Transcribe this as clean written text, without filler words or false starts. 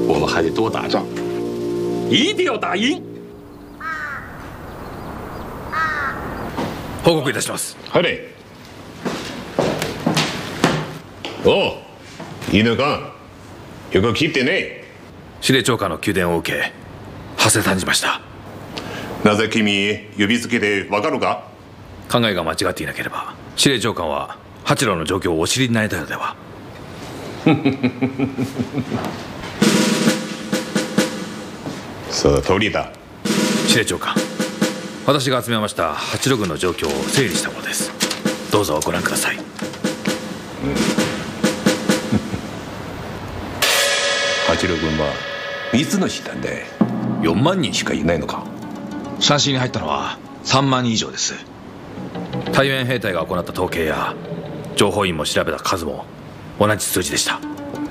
我们还得多打仗，一定要打赢。 報告いたします。 はい。おう、犬か。よく聞いてね。 司令長官の宮殿を受け、馳せ参じました。 なぜ君、指付けでわかるか？ 考えが間違っていなければ、司令長官は八郎の状況をお知りになれたのでは。 その通りだ。 司令長官、私が集めました八郎軍の状況を整理したものです。どうぞご覧ください。 八郎軍は3つの師団で4万人しかいないのか。 山市に入ったのは3万人以上です。 対面兵隊が行った統計や情報員も調べた数も同じ数字でした。